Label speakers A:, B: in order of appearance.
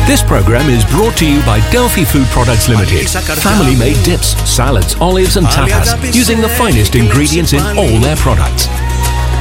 A: This program is brought to you by Delphi Food Products Limited. Family-made dips, salads, olives and tapas using the finest ingredients in all their products.